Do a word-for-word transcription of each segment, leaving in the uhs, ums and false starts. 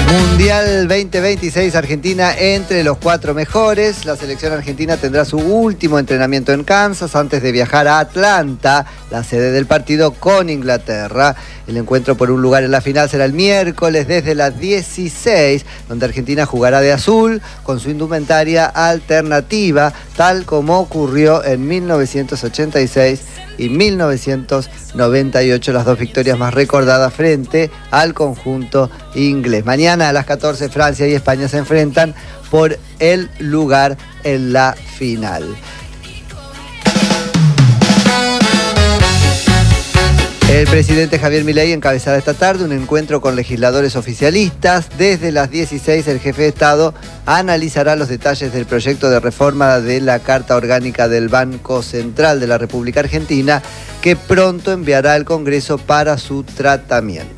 Mundial veinte veintiséis, Argentina entre los cuatro mejores. La selección argentina tendrá su último entrenamiento en Kansas antes de viajar a Atlanta, la sede del partido, con Inglaterra. El encuentro por un lugar en la final será el miércoles desde las dieciséis, donde Argentina jugará de azul con su indumentaria alternativa, tal como ocurrió en mil novecientos ochenta y seis y mil novecientos noventa y ocho, las dos victorias más recordadas frente al conjunto inglés. Mañana a las catorce, Francia y España se enfrentan por el lugar en la final. El presidente Javier Milei encabezará esta tarde un encuentro con legisladores oficialistas. Desde las dieciséis, el jefe de Estado analizará los detalles del proyecto de reforma de la Carta Orgánica del Banco Central de la República Argentina, que pronto enviará al Congreso para su tratamiento.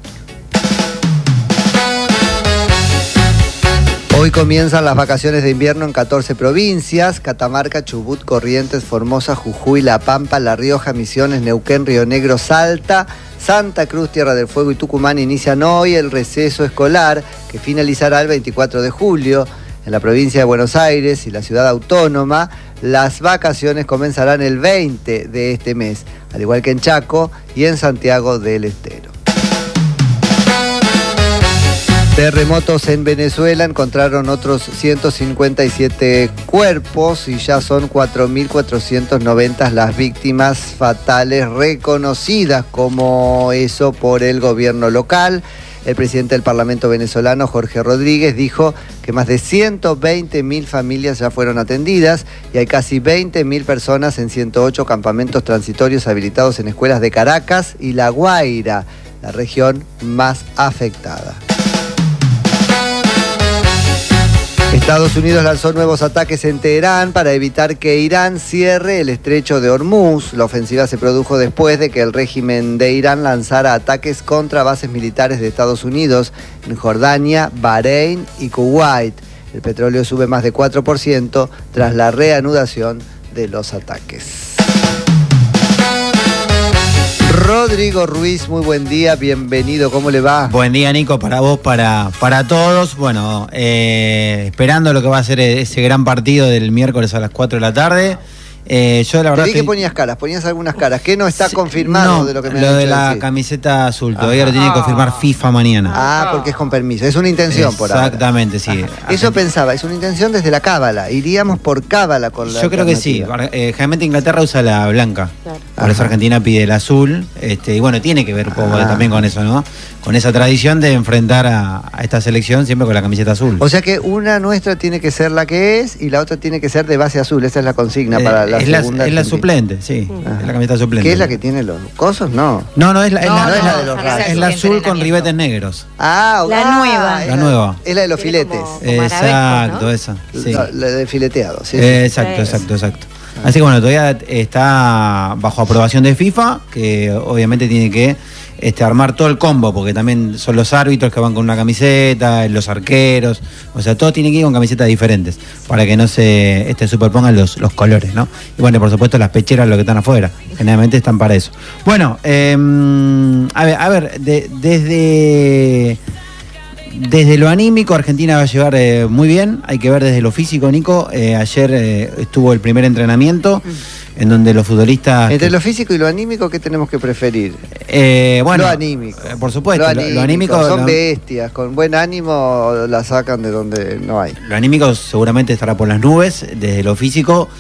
Hoy comienzan las vacaciones de invierno en catorce provincias: Catamarca, Chubut, Corrientes, Formosa, Jujuy, La Pampa, La Rioja, Misiones, Neuquén, Río Negro, Salta, Santa Cruz, Tierra del Fuego y Tucumán inician hoy el receso escolar, que finalizará el veinticuatro de julio. En la provincia de Buenos Aires y la ciudad autónoma, las vacaciones comenzarán el veinte de este mes, al igual que en Chaco y en Santiago del Estero. Terremotos en Venezuela: encontraron otros ciento cincuenta y siete cuerpos y ya son cuatro mil cuatrocientas noventa las víctimas fatales reconocidas como eso por el gobierno local. El presidente del Parlamento venezolano, Jorge Rodríguez, dijo que más de ciento veinte mil familias ya fueron atendidas y hay casi veinte mil personas en ciento ocho campamentos transitorios habilitados en escuelas de Caracas y La Guaira, la región más afectada. Estados Unidos lanzó nuevos ataques en Teherán para evitar que Irán cierre el estrecho de Hormuz. La ofensiva se produjo después de que el régimen de Irán lanzara ataques contra bases militares de Estados Unidos en Jordania, Bahrein y Kuwait. El petróleo sube más de cuatro por ciento tras la reanudación de los ataques. Rodrigo Ruiz, muy buen día, bienvenido, ¿cómo le va? Buen día, Nico, para vos, para, para todos. Bueno, eh, esperando lo que va a ser ese gran partido del miércoles a las cuatro de la tarde. Eh, yo la verdad Te vi que estoy... ponías caras, ponías algunas caras. ¿Qué no está sí, confirmado no, de lo que me lo has de dicho la decir? Camiseta azul, todavía lo tiene que confirmar FIFA mañana. Ah, porque es con permiso, es una intención por ahora. Exactamente, sí. Ajá. Eso pensaba, es una intención desde la cábala, iríamos por cábala con la Yo creo que sí, eh, generalmente Inglaterra usa la blanca, claro. Por eso Argentina pide el azul, este, y bueno, tiene que ver un poco ah. también con eso, ¿no? Con esa tradición de enfrentar a, a esta selección siempre con la camiseta azul. O sea que una nuestra tiene que ser la que es y la otra tiene que ser de base azul, esa es la consigna eh, para la es segunda. La, es la suplente, sí, Ajá. es la camiseta suplente. ¿Qué es la que tiene los cosos? No. No, no, es la, es no, la, no es es la, la de los es la azul con ribetes negros. Ah, la ah, nueva. La nueva. Es la de los filetes. Como, como exacto, ¿no? esa. Sí. La, la de fileteado, sí. Eh, exacto, sí. exacto, exacto. Así que bueno, todavía está bajo aprobación de FIFA, que obviamente tiene que este, armar todo el combo, porque también son los árbitros que van con una camiseta, los arqueros, o sea, todos tienen que ir con camisetas diferentes, para que no se este, superpongan los, los colores, ¿no? Y bueno, por supuesto las pecheras, los que están afuera, generalmente están para eso. Bueno, eh, a ver, a ver de, desde... Desde lo anímico, Argentina va a llevar eh, muy bien. Hay que ver desde lo físico, Nico. Eh, ayer eh, estuvo el primer entrenamiento mm. en donde los futbolistas... Entre que... lo físico y lo anímico, ¿qué tenemos que preferir? Eh, bueno, lo anímico. Eh, por supuesto, lo anímico. Lo, lo anímico son lo... bestias, con buen ánimo la sacan de donde no hay. Lo anímico seguramente estará por las nubes. Desde lo físico,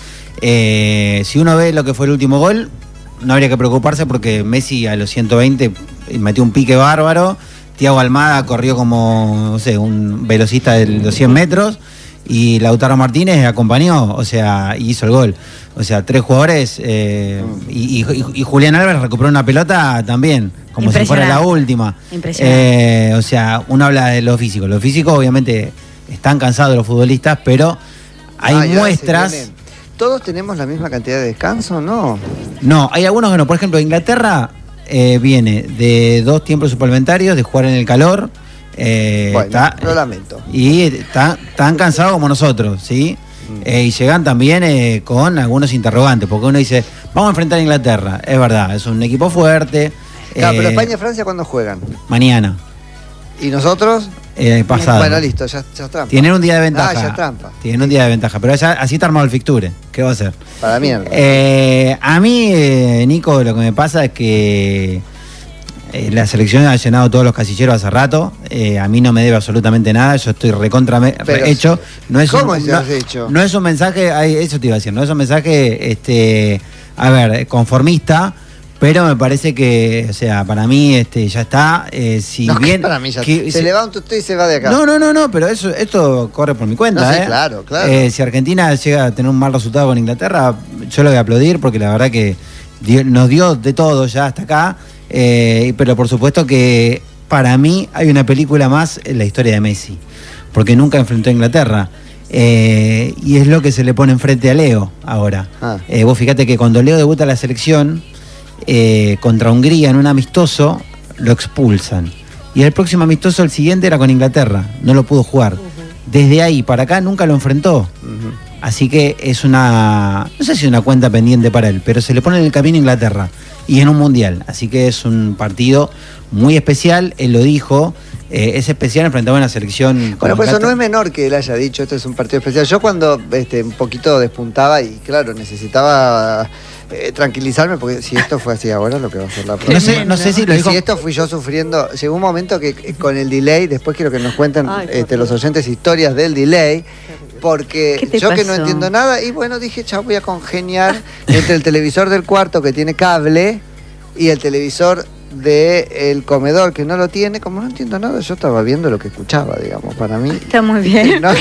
eh, si uno ve lo que fue el último gol, no habría que preocuparse porque Messi a los ciento veinte metió un pique bárbaro. Thiago Almada corrió como, no sé, un velocista de los cien metros y Lautaro Martínez acompañó, o sea, hizo el gol. O sea, tres jugadores eh, y, y, y Julián Álvarez recuperó una pelota también, como si fuera la última. Impresionante. Eh, o sea, uno habla de lo físico. Lo físico, obviamente, están cansados los futbolistas, pero hay ah, muestras... ¿Todos tenemos la misma cantidad de descanso, no? No, hay algunos que no. Por ejemplo, Inglaterra... Eh, viene de dos tiempos suplementarios, de jugar en el calor. Eh, bueno, está, lo lamento. Y está, tan cansados como nosotros, ¿sí? Mm. Eh, y llegan también eh, con algunos interrogantes, porque uno dice, vamos a enfrentar a Inglaterra. Es verdad, es un equipo fuerte. Claro, eh, pero España y Francia, ¿cuándo juegan? Mañana. ¿Y nosotros? Eh, pasado. Bueno, listo, ya, ya es trampa. Tienen un día de ventaja. Ah, ya es trampa. Tienen un día de ventaja, pero ya, así está armado el fixture. ¿Qué va a hacer? Para mierda. Eh, a mí, eh, Nico, lo que me pasa es que eh, la selección ha llenado todos los casilleros hace rato. Eh, a mí no me debe absolutamente nada. Yo estoy recontra me, Pero, hecho. No es ¿Cómo un, se no, has hecho? No es un mensaje, ay, eso te iba a decir, no es un mensaje, este, a ver, conformista. Pero me parece que, o sea, para mí este, ya está. Eh, si no, bien. Para mí ya que, se si, levanta usted y se va de acá. No, no, no, no, pero eso, esto corre por mi cuenta. No, sí, ¿eh? claro, claro. Eh, si Argentina llega a tener un mal resultado con Inglaterra, yo lo voy a aplaudir porque la verdad que dio, nos dio de todo ya hasta acá. Eh, pero por supuesto que para mí hay una película más en la historia de Messi, porque nunca enfrentó a Inglaterra. Eh, y es lo que se le pone enfrente a Leo ahora. Ah. Eh, vos fíjate que cuando Leo debuta la selección. Eh, contra Hungría en un amistoso, lo expulsan. Y el próximo amistoso, el siguiente, era con Inglaterra. No lo pudo jugar. Uh-huh. Desde ahí para acá nunca lo enfrentó. Uh-huh. Así que es una, no sé si es una cuenta pendiente para él, pero se le pone en el camino a Inglaterra. Y en un mundial. Así que es un partido muy especial. Él lo dijo. Eh, es especial enfrentar a una selección. Bueno, pues eso no es menor que él haya dicho, esto es un partido especial. Yo cuando este, un poquito despuntaba y claro, necesitaba eh, tranquilizarme, porque si esto fue así ahora, lo que va a ser la próxima. No sé, no sé si lo dijo. Si esto fui yo sufriendo, llegó un momento que eh, con el delay, después quiero que nos cuenten Ay, este, los oyentes historias del delay, porque yo pasó? que no entiendo nada, y bueno, dije, chao, voy a congeniar entre el televisor del cuarto que tiene cable y el televisor del comedor que no lo tiene. Como no entiendo nada, yo estaba viendo lo que escuchaba, digamos, para mí. Está muy bien. ¿No?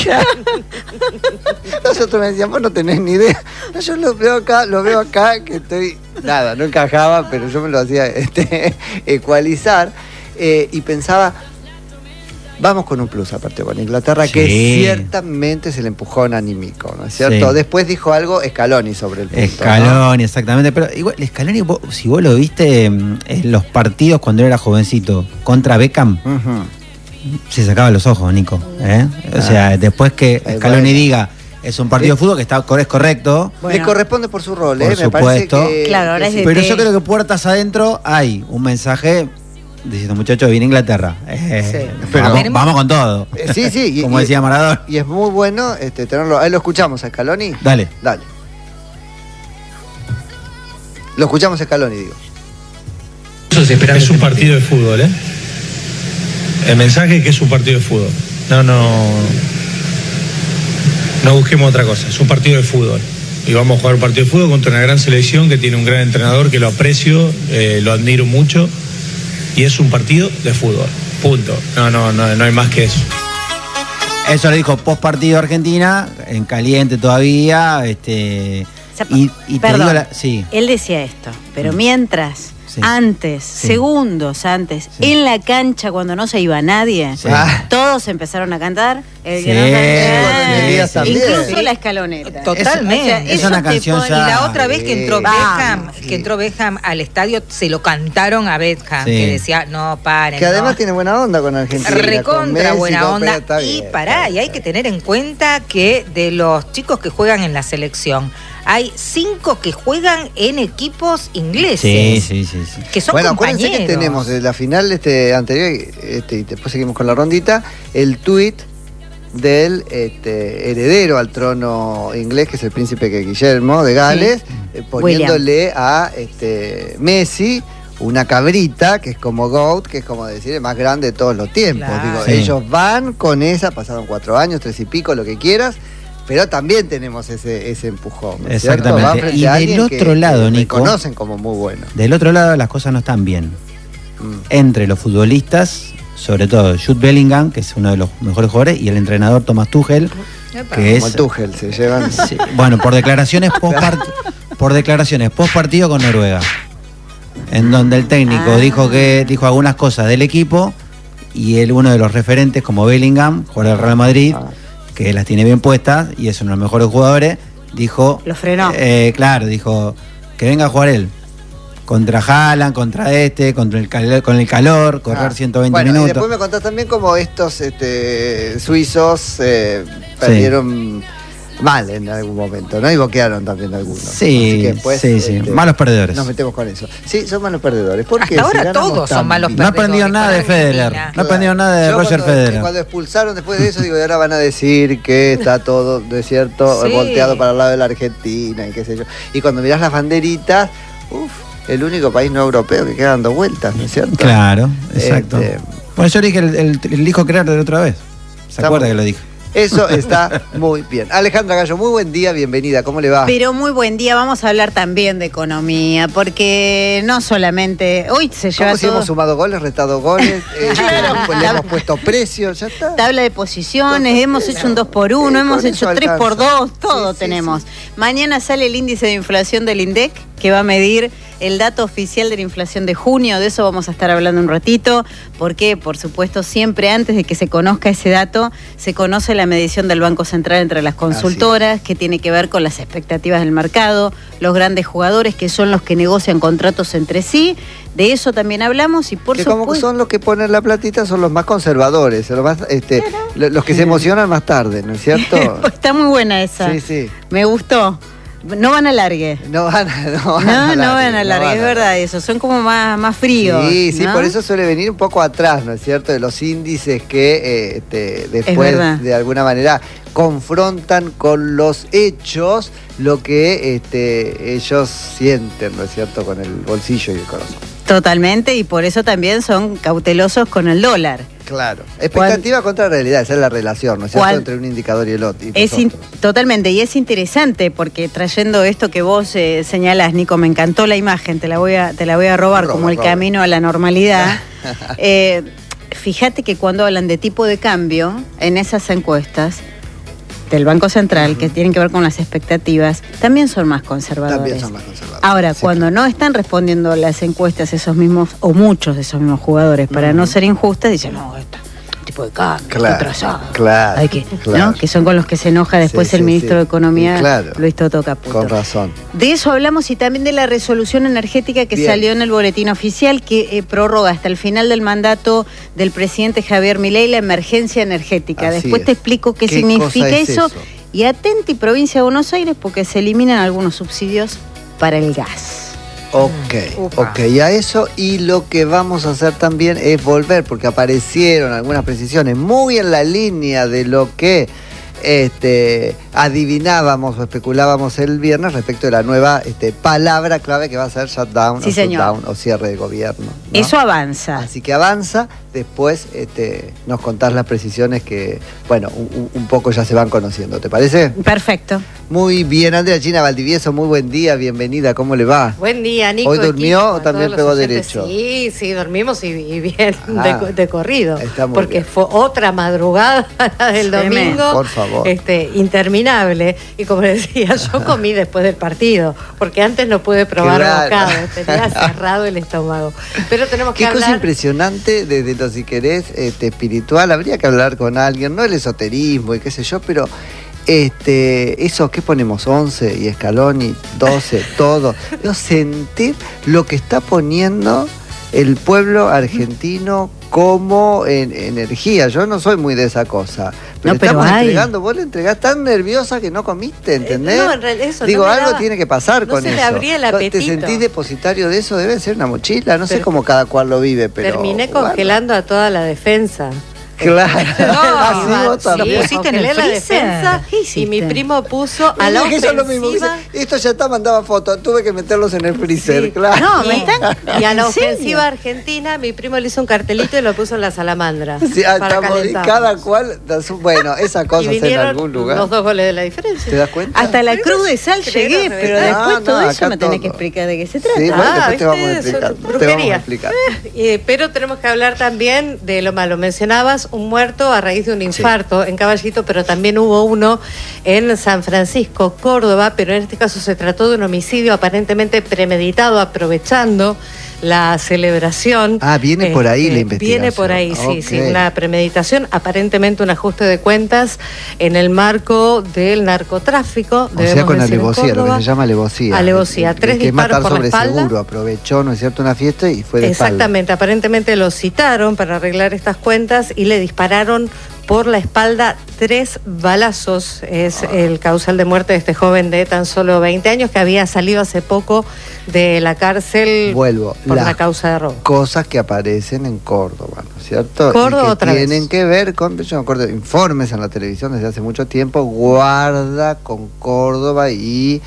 Nosotros me decían, vos no tenés ni idea. No, yo lo veo acá, lo veo acá, que estoy, nada, no encajaba, pero yo me lo hacía este, ecualizar, eh, y pensaba, vamos con un plus aparte con Inglaterra, sí. que ciertamente se le empujó un anímico, ¿no es cierto? Sí. Después dijo algo Scaloni sobre el punto. Scaloni, ¿no? Exactamente, pero igual Scaloni, vos, si vos lo viste en los partidos cuando él era jovencito contra Beckham, uh-huh. se sacaba los ojos, Nico. ¿eh? O ah. sea, después que Scaloni bueno. diga, es un partido de fútbol que está, es correcto. Bueno. Le corresponde por su rol, por ¿eh? supuesto. Me parece que, claro, ahora que es sí. de Pero te... yo creo que puertas adentro hay un mensaje diciendo, muchachos, viene Inglaterra. Eh, sí. Pero vamos, vamos con todo. Eh, sí, sí. Como y, decía Maradona. Y es muy bueno este, tenerlo. Ahí lo escuchamos a Scaloni. Dale. Dale. Lo escuchamos a Scaloni, digo. Es un partido de fútbol, ¿eh? El mensaje es que es un partido de fútbol. No, no. No busquemos otra cosa. Es un partido de fútbol. Y vamos a jugar un partido de fútbol contra una gran selección que tiene un gran entrenador que lo aprecio, eh, lo admiro mucho. Y es un partido de fútbol, punto. No, no, no, no hay más que eso. Eso lo dijo post partido Argentina, en caliente todavía. Este, o sea, y, y perdón, te digo la, sí. él decía esto, pero mientras, sí. antes, sí. segundos antes, sí. en la cancha cuando no se iba nadie, sí. todos empezaron a cantar. El que sí, no sí, sí. Incluso sí. la escaloneta. Totalmente. Es, o sea, es una canción te, ya. Y la otra vez que entró sí. Beckham, sí. que entró Beckham al estadio, se lo cantaron a Beckham, sí. que decía, no, paren. Que además no. tiene buena onda con Argentina. Recontra con Messi, buena onda. Pega, y bien, pará, y hay que tener en cuenta que de los chicos que juegan en la selección, hay cinco que juegan en equipos ingleses. Sí, sí, sí, sí. Que son bueno, compañeros. acuérdense que tenemos de la final este, anterior, este, y después seguimos con la rondita, el tuit del este, heredero al trono inglés, que es el príncipe que Guillermo de Gales, sí. eh, poniéndole William. a este, Messi una cabrita, que es como GOAT, que es como decir el más grande de todos los tiempos. Claro. Digo, Sí. ellos van con esa, pasaron cuatro años, tres y pico, lo que quieras, pero también tenemos ese, ese empujón. ¿no? Exactamente. Y del otro que, lado, que Nico, conocen como muy bueno. Del otro lado las cosas no están bien. Mm. Entre los futbolistas, sobre todo Jude Bellingham, que es uno de los mejores jugadores, y el entrenador Thomas Tuchel, Epa. que Como es... el Tuchel, se llevan... Sí, bueno, por declaraciones post part, por declaraciones post partido con Noruega, en donde el técnico ah. dijo que dijo algunas cosas del equipo, y él, uno de los referentes como Bellingham, jugador del Real Madrid, ah. que las tiene bien puestas y es uno de los mejores jugadores, dijo... Lo frenó. Eh, claro, dijo que venga a jugar él. Contra Haaland, contra este, contra el cal con el calor, correr ah. ciento veinte bueno, minutos. Y después me contás también cómo estos este, suizos eh, perdieron... Sí. mal en algún momento, ¿no? Y boquearon también algunos. Sí, después, sí, sí. Este, malos perdedores. Nos metemos con eso. Sí, son malos perdedores. ¿Por qué? Hasta ahora si todos son malos perdedores. No aprendido nada de Federer. Claro. No aprendido nada de Yo Roger cuando, Federer. Cuando expulsaron después de eso, digo, y ahora van a decir que está todo, ¿no es cierto? Sí. Volteado para el lado de la Argentina y qué sé yo. Y cuando mirás las banderitas, uff, el único país no europeo que queda dando vueltas, ¿no es cierto? Claro, exacto. Este, bueno, yo dije el, el, el disco crear de la otra vez. ¿Se acuerda que lo dije? Eso está muy bien. Alejandra Gallo, muy buen día, bienvenida, ¿cómo le va? Pero muy buen día, vamos a hablar también de economía, porque no solamente, hoy se lleva ¿Cómo si todo... hemos sumado goles, restado goles, eh, claro, pues, le hemos puesto precios, ya está. Tabla de posiciones, todo, hemos hecho un dos por uno, eh, hemos hecho tres por dos, todo sí, tenemos. Sí, sí. Mañana sale el índice de inflación del INDEC, que va a medir el dato oficial de la inflación de junio, de eso vamos a estar hablando un ratito, porque por supuesto siempre antes de que se conozca ese dato, se conoce la medición del Banco Central entre las consultoras, que tiene que ver con las expectativas del mercado, los grandes jugadores que son los que negocian contratos entre sí, de eso también hablamos y por que supuesto... como son los que ponen la platita, son los más conservadores, los, más, este, claro. los que se emocionan más tarde, ¿no es cierto? Está muy buena esa, sí, sí. Me gustó. No van a largue. No van a No, van no, a no van a largue, es verdad eso. Son como más, más fríos. Sí, sí, ¿no? Por eso suele venir un poco atrás, ¿no es cierto? De los índices que eh, este, después, de alguna manera, confrontan con los hechos lo que este, ellos sienten, ¿no es cierto? Con el bolsillo y el corazón. Totalmente, y por eso también son cautelosos con el dólar. Claro. Expectativa contra realidad, esa es la relación, ¿no es cierto? Entre un indicador y el otro. Y es in, totalmente, y es interesante porque trayendo esto que vos eh, señalás, Nico, me encantó la imagen, te la voy a, te la voy a robar roba, como el roba. camino a la normalidad. eh, fíjate que cuando hablan de tipo de cambio, en esas encuestas del Banco Central, uh-huh. que tienen que ver con las expectativas, también son más conservadores. También son más conservadores. Ahora, sí, cuando no están respondiendo las encuestas esos mismos, o muchos de esos mismos jugadores, para uh-huh. no ser injustas, dicen, no, esto, tipo de cambio, claro, atrasado. Claro, Hay que, claro. ¿no? Que son con los que se enoja después sí, el sí, ministro sí. de Economía, claro. Luis Toto Caputo. Con razón. De eso hablamos y también de la resolución energética que Bien. salió en el boletín oficial, que eh, prorroga hasta el final del mandato del presidente Javier Milei la emergencia energética. Así Después es. te explico qué, ¿Qué significa es eso? eso? Y atenti Provincia de Buenos Aires porque se eliminan algunos subsidios para el gas. Ok, Upa. ok, y a eso y lo que vamos a hacer también es volver, porque aparecieron algunas precisiones muy en la línea de lo que este, adivinábamos o especulábamos el viernes respecto de la nueva este, palabra clave que va a ser shutdown, sí, o, señor. shutdown o cierre de gobierno, ¿no? Eso avanza. Así que avanza, después este, nos contás las precisiones que, bueno, un, un poco ya se van conociendo, ¿te parece? Perfecto. Muy bien, Andrea China Valdivieso, muy buen día, bienvenida, ¿cómo le va? Buen día, Nico. ¿Hoy durmió equipo, o también pegó derecho? Sí, sí, dormimos y, y bien, ah, de, de corrido. Está muy porque bien. Fue otra madrugada del domingo. Por favor. Este, interminable. Y como decía, yo comí después del partido, porque antes no pude probar claro. bocado, tenía cerrado el estómago. Pero tenemos que Qué hablar... cosa impresionante desde lo, si querés, este, espiritual, habría que hablar con alguien, no el esoterismo y qué sé yo, pero... Este, eso, ¿qué ponemos? once y Scaloni, doce, todo. Yo sentir lo que está poniendo el pueblo argentino como en, energía. Yo no soy muy de esa cosa. Pero, no, pero estamos hay. entregando, vos le entregás tan nerviosa que no comiste, ¿entendés? Eh, no, en realidad eso Digo, no algo daba, tiene que pasar no con se eso. Le abría el apetito. ¿Te sentís depositario de eso? Debe ser una mochila, no pero, sé cómo cada cual lo vive, pero... Terminé congelando bueno. a toda la defensa. Claro. No, así vos también. Lo pusiste en el la defensa y mi primo puso a la ofensiva. Lo mismo, dice, esto ya está, mandaba fotos, tuve que meterlos en el freezer, sí. claro. No, me están... Y a la ofensiva argentina, mi primo le hizo un cartelito y lo puso en la salamandra. Sí, para estamos, cada cual, bueno, esa cosa es en algún lugar. Los dos goles de la diferencia. ¿Te das cuenta? Hasta la cruz de sal llegué, pero después ah, todo no, eso me tenés que explicar de qué se trata. Sí, bueno, ah, después te vamos a explicar. Te vamos a explicar. Eh, pero tenemos que hablar también de lo malo. Mencionabas un muerto a raíz de un infarto sí. en Caballito, pero también hubo uno en San Francisco, Córdoba, pero en este caso se trató de un homicidio aparentemente premeditado, aprovechando la celebración. Ah, viene eh, por ahí eh, la investigación. Viene por ahí, sí, okay. sí, una premeditación, aparentemente un ajuste de cuentas en el marco del narcotráfico. O sea, con alevosía, lo que se llama alevosía. Alevosía, tres que disparos matar por sobre la espalda. Seguro, aprovechó, ¿no es cierto?, una fiesta y fue de Exactamente, espalda. Aparentemente lo citaron para arreglar estas cuentas y le dispararon por la espalda, tres balazos. Es el causal de muerte de este joven de tan solo veinte años que había salido hace poco de la cárcel. Vuelvo, por la causa de robo. Cosas que aparecen en Córdoba, ¿no es cierto? Córdoba y que otra tienen vez. que ver con, yo me acuerdo, informes en la televisión desde hace mucho tiempo, guarda con Córdoba y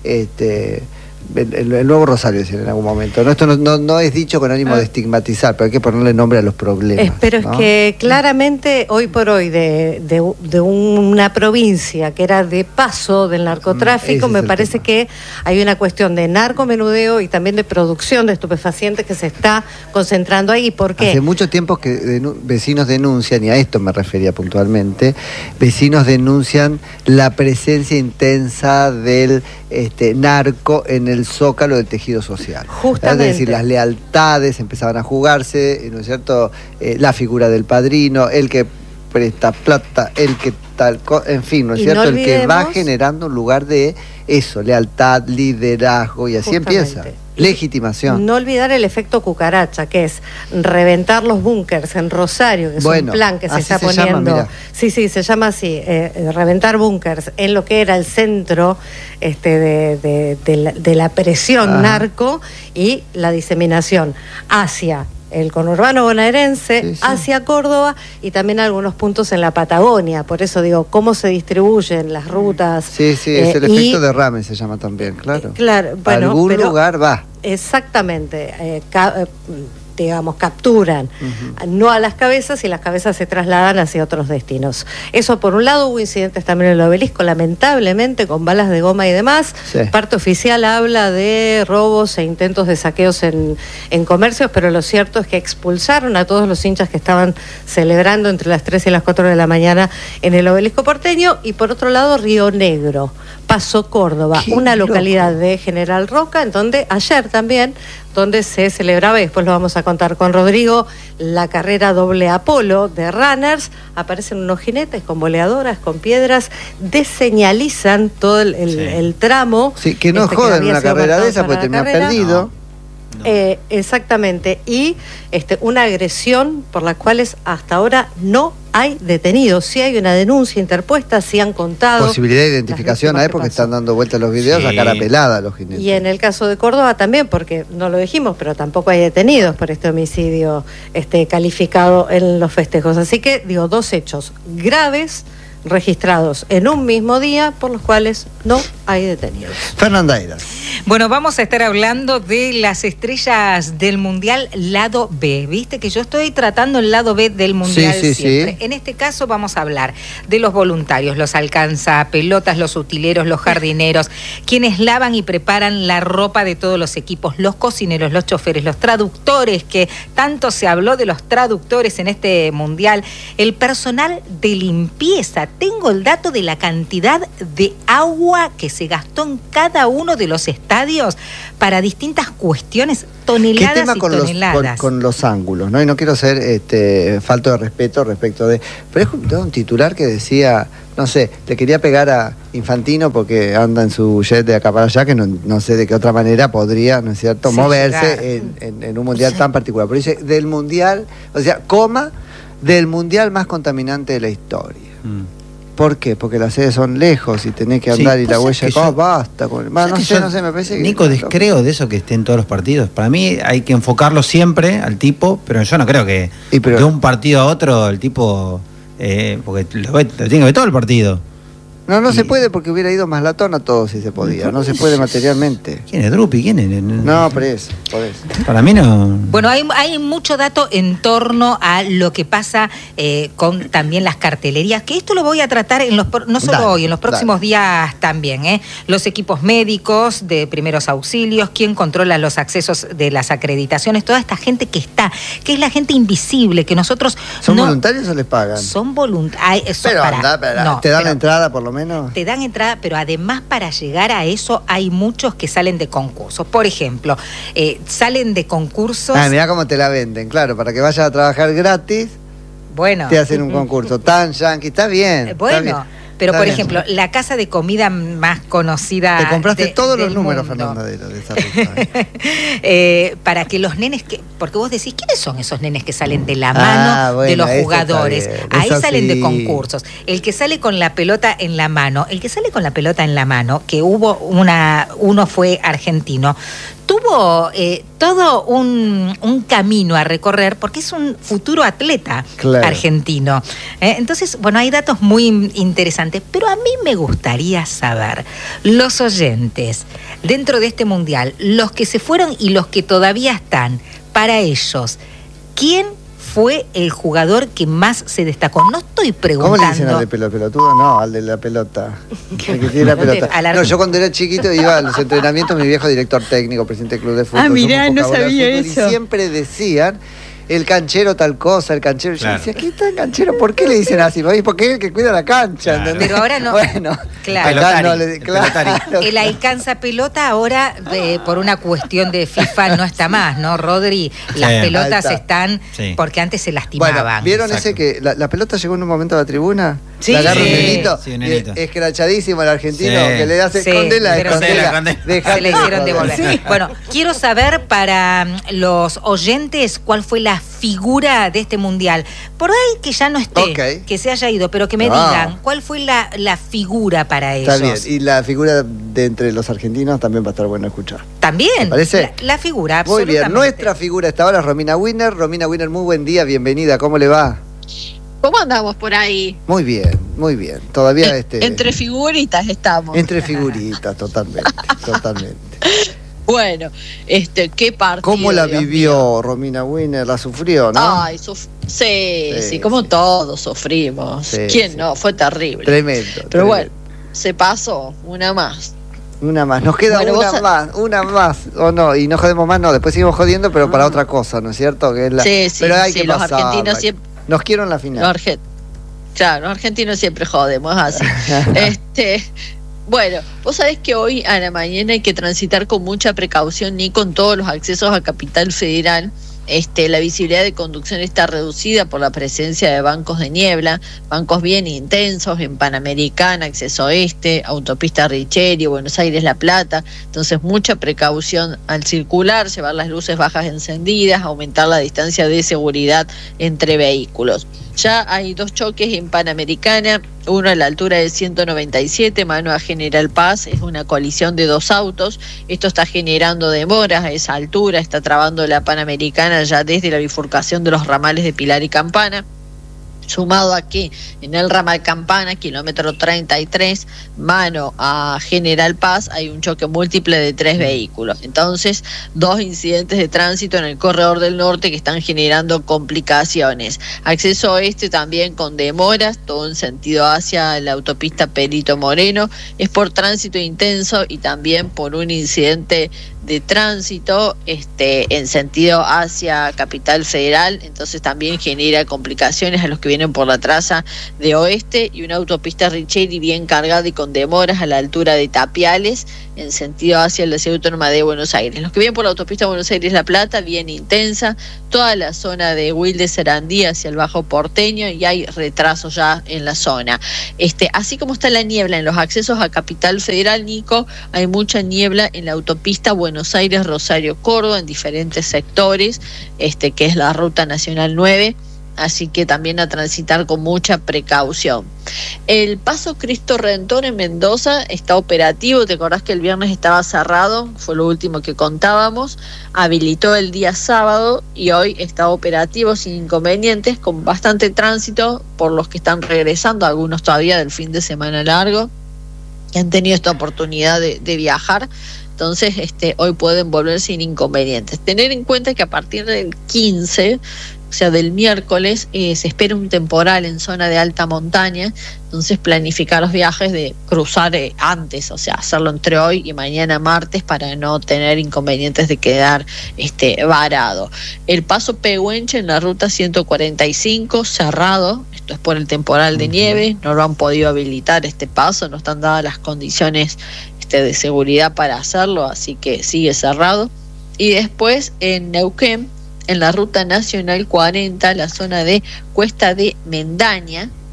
este el, el, el nuevo Rosario, decir, en algún momento. No, esto no, no, no es dicho con ánimo ah. de estigmatizar, pero hay que ponerle nombre a los problemas. Eh, pero ¿no? es que claramente hoy por hoy de, de, de una provincia que era de paso del narcotráfico, Ese me es el parece tema. que hay una cuestión de narcomenudeo y también de producción de estupefacientes que se está concentrando ahí. ¿Por qué? Hace mucho tiempo que denu- vecinos denuncian, y a esto me refería puntualmente, vecinos denuncian la presencia intensa del este, narco en el zócalo del tejido social. Justamente. Es decir, las lealtades empezaban a jugarse, ¿no es cierto? Eh, la figura del padrino, el que presta plata, el que tal, co- en fin, ¿no es Y cierto? no El que va olvidemos- generando un lugar de eso, lealtad, liderazgo, y así Justamente. empieza. Legitimación. No olvidar el efecto cucaracha, que es reventar los búnkers en Rosario, que es Bueno, un plan que se así está se llama, poniendo. mirá. Sí, sí, se llama así, eh, reventar búnkers en lo que era el centro este, de, de- de la, de la presión Ajá. narco y la diseminación hacia el conurbano bonaerense, Sí, sí. hacia Córdoba y también algunos puntos en la Patagonia. Por eso digo, cómo se distribuyen las rutas. Sí, sí, es eh, el y- efecto derrame, se llama también, claro. Claro, bueno, Algún pero- lugar va. Exactamente, eh, ca- eh, digamos, capturan Ujú. no a las cabezas y las cabezas se trasladan hacia otros destinos. Eso por un lado. Hubo incidentes también en el Obelisco, lamentablemente, con balas de goma y demás. Sí. Parte oficial habla de robos e intentos de saqueos en, en comercios, pero lo cierto es que expulsaron a todos los hinchas que estaban celebrando entre las tres y las cuatro de la mañana en el Obelisco porteño. Y por otro lado, Río Negro, Paso Córdoba, Qué una loco. localidad de General Roca, en donde ayer también, donde se celebraba, y después lo vamos a contar con Rodrigo, la carrera doble Apolo de runners. Aparecen unos jinetes con boleadoras, con piedras, deseñalizan todo el, el- Sí. el tramo. Sí, que no este, joden había una sido carrera marcado de esa para porque la termina carrera. perdido. No. Eh, exactamente, y este, una agresión por la cual hasta ahora no hay detenidos. Sí hay una denuncia interpuesta, sí han contado. Posibilidad de identificación, las ¿eh? víctimas Porque que pasó. están dando vueltas los videos Sí. a cara pelada los jinetes. Y en el caso de Córdoba también, porque no lo dijimos, pero tampoco hay detenidos por este homicidio este, calificado en los festejos. Así que, digo, dos hechos graves registrados en un mismo día por los cuales no hay detenidos. Fernanda Eras. Bueno, vamos a estar hablando de las estrellas del Mundial lado B. Viste que yo estoy tratando el lado B del Mundial Sí, sí, siempre. sí. En este caso vamos a hablar de los voluntarios, los alcanzapelotas, los utileros, los jardineros, quienes lavan y preparan la ropa de todos los equipos, los cocineros, los choferes, los traductores, que tanto se habló de los traductores en este Mundial, el personal de limpieza. Tengo el dato de la cantidad de agua que se gastó en cada uno de los estadios para distintas cuestiones, ¿Qué toneladas tema y con los, con, toneladas. con los ángulos? ¿No? Y no quiero ser este, falto de respeto respecto de... Pero es un, un titular que decía, no sé, le quería pegar a Infantino porque anda en su jet de acá para allá, que no, no sé de qué otra manera podría, ¿no es cierto?, Sí, moverse llegar. en, en- en un mundial tan particular. Pero dice, del mundial, o sea, coma, del mundial más contaminante de la historia. Mm. ¿Por qué? Porque las sedes son lejos y tenés que Sí, andar y la pues es huella... que yo- Oh, basta. Con... Bah, no ¿Sabes sé, que yo, no sé, me parece que... Nico, descreo de eso que esté en todos los partidos. Para mí hay que enfocarlo siempre al tipo, pero yo no creo que Y pero- de un partido a otro el tipo... eh, porque lo, ve- lo tiene que ver todo el partido. No, no Y- se puede porque hubiera ido más latón a todos si se podía. No se puede materialmente. ¿Quién es Drupi? ¿Quién es? No, por eso, por eso. Para mí no... Bueno, hay, hay mucho dato en torno a lo que pasa eh, con también las cartelerías, que esto lo voy a tratar en los pro- no solo Dale, hoy, en los próximos dale. días también. ¿eh? Los equipos médicos de primeros auxilios, quién controla los accesos de las acreditaciones, toda esta gente que está, que es la gente invisible, que nosotros ¿Son no... voluntarios o les pagan? Son voluntarios. Pero, anda, pero, ¿te dan la entrada por lo menos? Te dan entrada, pero además para llegar a eso hay muchos que salen de concursos. Por ejemplo, eh, salen de concursos... Ah, mirá cómo te la venden, claro, para que vayas a trabajar gratis, bueno, te hacen un concurso tan yankee, está bien. Eh, está bueno. bien. Pero, Está por bien. ejemplo, la casa de comida más conocida. Te compraste de- todos los del números, mundo. Fernanda, de, de esa ruta. Eh, para que los nenes que, porque vos decís, ¿quiénes son esos nenes que salen de la Ah, mano bueno, de los eso está jugadores? bien, Ahí eso salen de sí. concursos. El que sale con la pelota en la mano, el que sale con la pelota en la mano, que hubo una, uno fue argentino, tuvo eh, todo un, un camino a recorrer porque es un futuro atleta Claro. argentino. Eh, entonces, bueno, hay datos muy interesantes, pero a mí me gustaría saber, los oyentes, dentro de este mundial, los que se fueron y los que todavía están, para ellos, ¿quién fue el jugador que más se destacó? No estoy preguntando. ¿Cómo le dicen al de pelo, pelotudo? No, al de la pelota. El que tiene la pelota. Al ar- No, yo cuando era chiquito iba a los entrenamientos, mi viejo director técnico, presidente del club de fútbol. Ah, mirá, somos no vocabulario de sabía fútbol, eso. Y siempre decían, el canchero tal cosa, el canchero. Claro. Yo decía, ¿qué está el canchero? ¿Por qué le dicen así? Porque es el que cuida la cancha, Claro. ¿entendés? Pero ahora no. Bueno, Claro. acá no Pelotari, le el claro. pelotari. El alcanza pelota ahora, eh, por una cuestión de FIFA, no está más, ¿no, Rodri? Las Sí. pelotas Ahí está. están Sí. porque antes se Bueno, lastimaban. ¿vieron Exacto. ese que la, la pelota llegó en un momento a la tribuna? Sí. La agarra un Sí. nenito, Sí, un y nenito. escrachadísimo el argentino, Sí. que le hace Sí, escondela, pero escondela, se la- dejate Se la de hicieron joder. devolver. Sí. Bueno, quiero saber para mm, los oyentes cuál fue la figura de este mundial. Por ahí que ya no esté, Ok. que se haya ido, pero que me No. digan cuál fue la, la figura para Está ellos. bien, y la figura de entre los argentinos también va a estar bueno escuchar. También. ¿Te parece? La, la figura, Muy absolutamente. bien, nuestra figura esta hora es Romina Winner. Romina Winner, muy buen día, bienvenida, ¿cómo le va? ¿Cómo andamos por ahí? Muy bien, muy bien. Todavía En- este Entre figuritas estamos. entre figuritas, totalmente, totalmente. Bueno, este, qué partido. ¿Cómo la Dios vivió mío. Romina Winner? La sufrió, ¿no? Ay, suf- sí, Sí, sí, como sí. todos sufrimos. Sí, ¿Quién sí. no? Fue terrible. Tremendo. Pero tremendo. bueno, se pasó, una más. Una más, nos queda Bueno, una vos- más, una más, o no, y no jodemos más, no, después seguimos jodiendo, pero para otra cosa, ¿no es cierto? Que es la... Sí, sí, pero hay sí, que los pasarla. argentinos siempre. Nos quiero en la Los final. argen- Claro, los argentinos siempre jodemos así. este. Bueno, vos sabés que hoy a la mañana hay que transitar con mucha precaución, ni con todos los accesos a Capital Federal. Este, la visibilidad de conducción está reducida por la presencia de bancos de niebla, bancos bien intensos en Panamericana, Acceso Oeste, Autopista Richeri, Buenos Aires La Plata. Entonces mucha precaución al circular, llevar las luces bajas encendidas, aumentar la distancia de seguridad entre vehículos. Ya hay dos choques en Panamericana, uno a la altura de ciento noventa y siete, mano a General Paz, es una colisión de dos autos. Esto está generando demoras a esa altura, está trabando la Panamericana ya desde la bifurcación de los ramales de Pilar y Campana. Sumado a que en el ramal Campana, kilómetro treinta y tres, mano a General Paz, hay un choque múltiple de tres vehículos. Entonces, dos incidentes de tránsito en el corredor del norte que están generando complicaciones. Acceso oeste también con demoras, todo en sentido hacia la autopista Perito Moreno. Es por tránsito intenso y también por un incidente de tránsito este, en sentido hacia Capital Federal, entonces también genera complicaciones a los que vienen por la traza de oeste, y una autopista Richeri bien cargada y con demoras a la altura de Tapiales en sentido hacia la ciudad autónoma de Buenos Aires. Los que vienen por la autopista Buenos Aires-La Plata, bien intensa, toda la zona de Wilde Sarandí hacia el Bajo Porteño, y hay retrasos ya en la zona. Este, así como está la niebla en los accesos a Capital Federal, Nico, hay mucha niebla en la autopista Buenos Buenos Aires, Rosario, Córdoba, en diferentes sectores, este, que es la Ruta Nacional nueve, así que también a transitar con mucha precaución. El Paso Cristo Redentor en Mendoza está operativo, te acordás que el viernes estaba cerrado, fue lo último que contábamos, habilitó el día sábado y hoy está operativo sin inconvenientes, con bastante tránsito por los que están regresando, algunos todavía del fin de semana largo, que han tenido esta oportunidad de, de viajar. Entonces, este, hoy pueden volver sin inconvenientes. Tener en cuenta que a partir del quince, o sea, del miércoles, eh, se espera un temporal en zona de alta montaña. Entonces, planificar los viajes de cruzar eh, antes, o sea, hacerlo entre hoy y mañana martes para no tener inconvenientes de quedar este, varado. El Paso Pehuenche en la ruta ciento cuarenta y cinco, cerrado. Esto es por el temporal de nieve. No lo han podido habilitar este paso, no están dadas las condiciones de seguridad para hacerlo, así que sigue cerrado. Y después en Neuquén, en la ruta nacional cuarenta, la zona de Cuesta de Mendaña,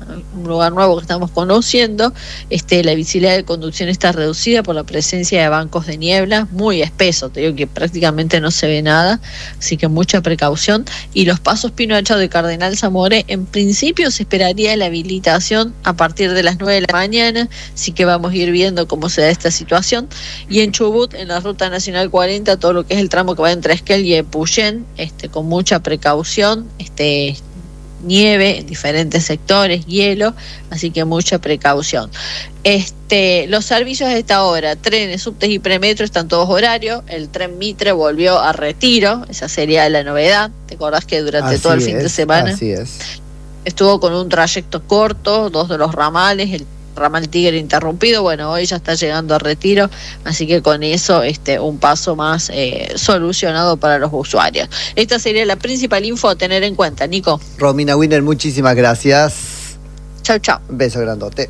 un lugar nuevo que estamos conociendo. Este, la visibilidad de conducción está reducida por la presencia de bancos de niebla, muy espeso, te digo que prácticamente no se ve nada, así que mucha precaución. Y los pasos Pino Hacha de Cardenal Zamoré, en principio se esperaría la habilitación a partir de las nueve de la mañana, así que vamos a ir viendo cómo se da esta situación. Y en Chubut, en la Ruta Nacional cuarenta, todo lo que es el tramo que va entre Esquel y Epuyén, este, con mucha precaución, este, nieve en diferentes sectores, hielo, así que mucha precaución. Este, los servicios a esta hora, trenes, subtes y premetro están todos horarios. El tren Mitre volvió a Retiro, esa sería la novedad. ¿Te acordás que durante Así todo el es, fin de semana así es. estuvo con un trayecto corto, dos de los ramales, el ramal Tigre interrumpido? Bueno, hoy ya está llegando a Retiro, así que con eso este, un paso más eh, solucionado para los usuarios. Esta sería la principal info a tener en cuenta, Nico. Romina Winner, muchísimas gracias. Chau, chau. Un beso grandote.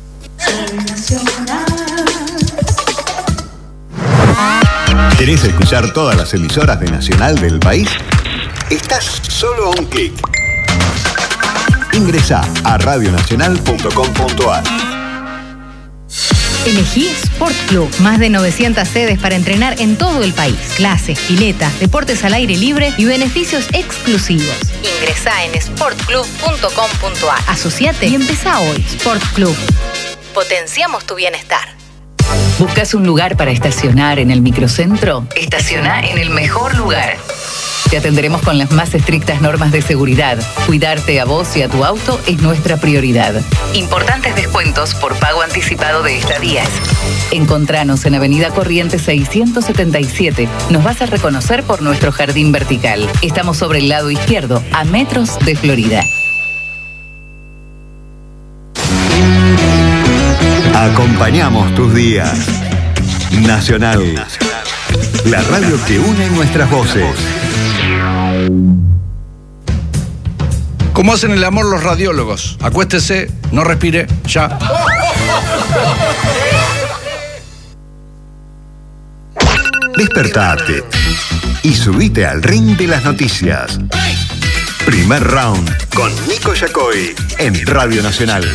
¿Querés escuchar todas las emisoras de Nacional del país? Estás solo a un clic. Ingresá a radio nacional punto com punto a r. Elegí Sport Club. Más de novecientas sedes para entrenar en todo el país. Clases, piletas, deportes al aire libre y beneficios exclusivos. Ingresá en sport club punto com punto a r. Asociate y empezá hoy. Sport Club. Potenciamos tu bienestar. ¿Buscas un lugar para estacionar en el microcentro? Estaciona en el mejor lugar. Te atenderemos con las más estrictas normas de seguridad. Cuidarte a vos y a tu auto es nuestra prioridad. Importantes descuentos por pago anticipado de estadías. Encontranos en Avenida Corrientes seiscientos setenta y siete. Nos vas a reconocer por nuestro jardín vertical. Estamos sobre el lado izquierdo, a metros de Florida. Acompañamos tus días. Nacional. La radio que une nuestras voces. ¿Cómo hacen el amor los radiólogos? Acuéstese, no respire, ya. Despertate y subite al ring de las noticias. Primer round con Nico Yacoy en Radio Nacional.